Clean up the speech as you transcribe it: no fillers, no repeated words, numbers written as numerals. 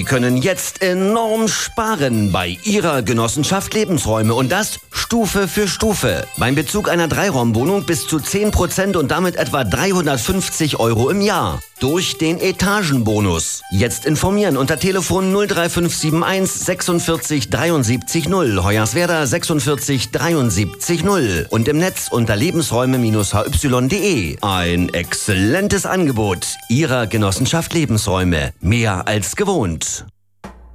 Sie können jetzt enorm sparen bei Ihrer Genossenschaft Lebensräume und das Stufe für Stufe. Beim Bezug einer Dreiraumwohnung bis zu 10% und damit etwa 350 € im Jahr. Durch den Etagenbonus. Jetzt informieren unter Telefon 03571 46 73 0, Hoyerswerda 46 73 0 und im Netz unter lebensräume-hy.de. Ein exzellentes Angebot Ihrer Genossenschaft Lebensräume. Mehr als gewohnt.